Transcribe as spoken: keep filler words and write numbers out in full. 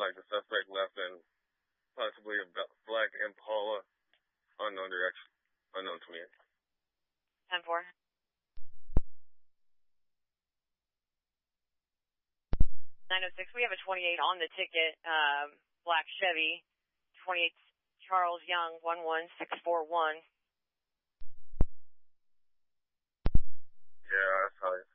like the suspect left in possibly a black Impala, unknown direction, unknown to me. ten four. nine oh six, we have a twenty-eight on the ticket, um, black Chevy, twenty-eight Charles Young, one one six four one. Yeah, that's how